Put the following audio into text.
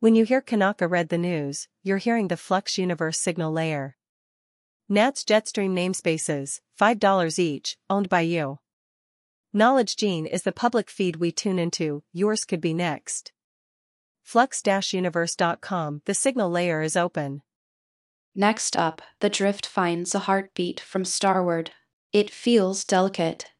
When you hear Kanaka read the news, you're hearing the Flux Universe signal layer. Nat's Jetstream namespaces, $5 each, owned by you. Knowledge Gene is the public feed we tune into, yours could be next. Flux-universe.com, the signal layer is open. Next up, the drift finds a heartbeat from starward. It feels delicate,